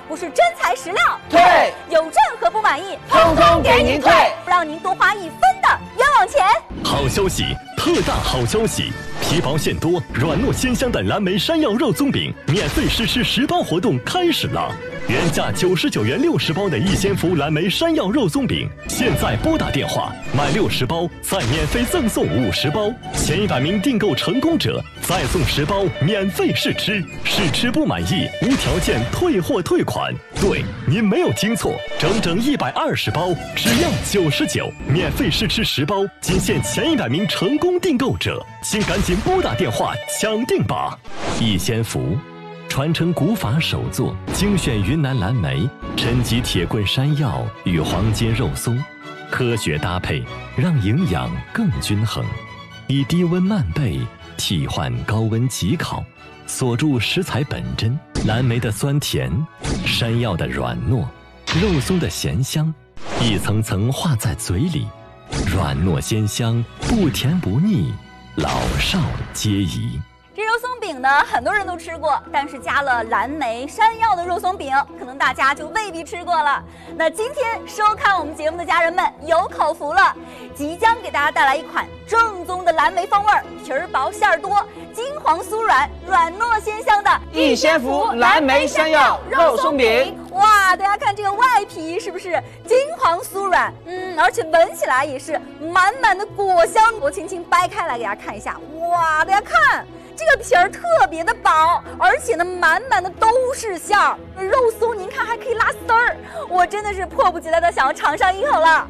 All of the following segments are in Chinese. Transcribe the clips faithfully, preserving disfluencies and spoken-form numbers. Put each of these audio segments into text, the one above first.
不是真材实料， 退。 有任何不满意， 通通给您退， 不让您多花一分的冤枉钱。 好消息，特大好消息！皮薄馅多、软糯鲜香的蓝莓山药肉松饼免费试吃十包活动开始了。原价九十九元六十包的逸仙福蓝莓山药肉松饼，现在拨打电话买六十包，再免费赠送五十包，前一百名订购成功者再送十包免费试吃，试吃不满意无条件退货退款。对，您没有听错，整整一百二十包，只要九十九，免费试吃十包，仅限前一百名成功订购者，请赶紧拨打电话抢定吧！逸仙福。传承古法手作，精选云南蓝莓、陈吉铁棍山药与黄金肉松，科学搭配，让营养更均衡。以低温慢焙替换高温急烤，锁住食材本真。蓝莓的酸甜，山药的软糯，肉松的咸香，一层层化在嘴里，软糯鲜香，不甜不腻，老少皆宜。 这肉松饼呢，很多人都吃过，但是加了蓝莓、山药的肉松饼，可能大家就未必吃过了。那今天收看我们节目的家人们有口福了，即将给大家带来一款正宗的蓝莓风味，皮儿薄馅儿多，金黄酥软，软糯鲜香的逸仙福蓝莓山药肉松饼。 哇，大家看这个外皮是不是金黄酥软？嗯，而且闻起来也是满满的果香。我轻轻掰开来给大家看一下，哇，大家看。这个皮儿特别的薄，而且呢，满满的都是馅儿。肉松您看还可以拉丝儿，我真的是迫不及待的想要尝上一口了。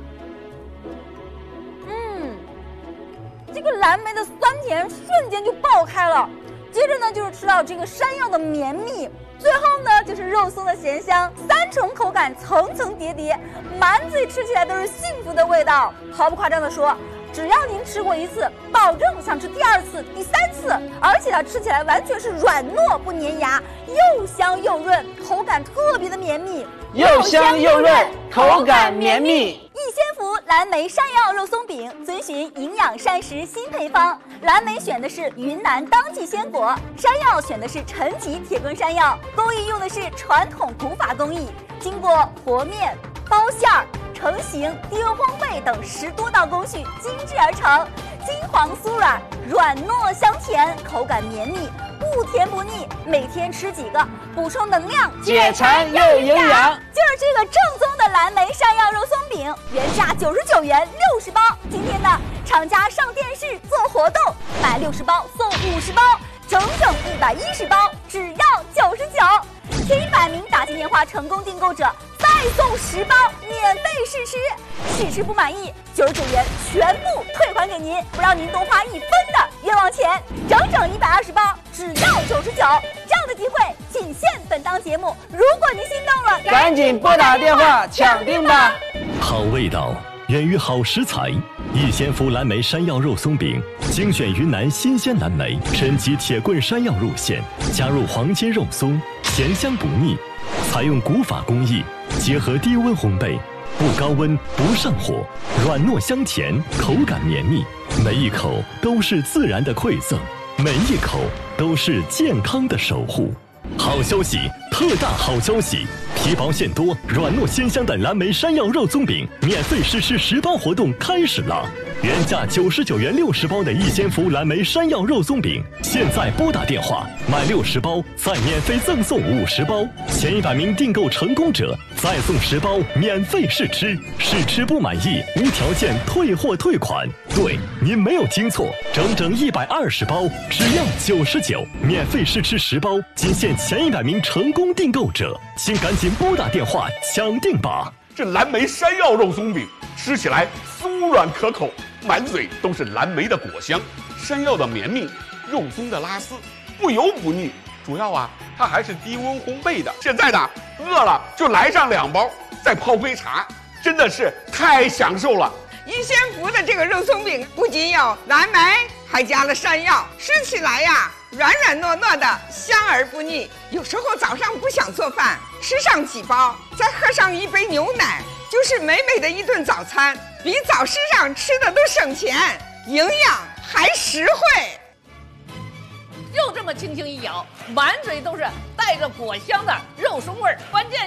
嗯，这个蓝莓的酸甜瞬间就爆开了，接着呢就是吃到这个山药的绵密，最后呢就是肉松的咸香，三重口感层层叠叠，满嘴吃起来都是幸福的味道。毫不夸张的说，只要您吃过一次，保证想吃第二次、第三次，而且它吃起来完全是软糯不粘牙，又香又润，口感特别的绵密， 又香又润，口感绵密。 逸仙福蓝莓山药肉松饼遵循营养膳食新配方，蓝莓选的是云南当季鲜果，山药选的是陈吉铁棍山药，工艺用的是传统古法工艺，经过和面、包馅儿、成型、低温烘焙等十多道工序精制而成，金黄酥软，软糯香甜，口感绵密，不甜不腻。每天吃几个，补充能量， 解馋又营养。 就是这个正宗的蓝莓山药肉松饼，原价九十九元六十包，今天呢，厂家上电视做活动，买六十包送五十包，整整一百一十包，只要九十九。前一百名打进电话成功订购者，再送十包免费试吃，试吃不满意，九十九元全部退还给您，不让您多花一分的冤枉钱。整整一百二十包，只要九十九，这样的机会仅限本档节目。如果您心动了， 赶紧拨打电话抢订吧。 好味道源于好食材，逸仙福蓝莓山药肉松饼精选云南新鲜蓝莓、陈吉铁棍山药入馅，加入黄金肉松，咸香不腻，采用古法工艺，结合低温烘焙，不高温不上火，软糯香甜，口感绵密，每一口都是自然的馈赠，每一口都是健康的守护。好消息，特大好消息！皮薄馅多、软糯鲜香的蓝莓山药肉松饼免费试吃十包活动开始了。原价九十九元六十包的逸仙福蓝莓山药肉松饼，现在拨打电话买六十包，再免费赠送五十包，前一百名订购成功者再送十包免费试吃，试吃不满意无条件退货退款。对，您没有听错，整整一百二十包，只要九十九，免费试吃十包，仅限前一百名成功订购者，请赶紧拨打电话抢订吧。 这蓝莓山药肉松饼吃起来酥软可口，满嘴都是蓝莓的果香，山药的绵密，肉松的拉丝，不油不腻。主要啊，它还是低温烘焙的。现在呢，饿了就来上两包，再泡杯茶，真的是太享受了。 逸仙福的这个肉松饼不仅有蓝莓，还加了山药，吃起来呀软软糯糯的，香而不腻。有时候早上不想做饭，吃上几包，再喝上一杯牛奶，就是美美的一顿早餐，比早市上吃的都省钱，营养还实惠。 就这么轻轻一咬，满嘴都是带着果香的肉松味儿，关键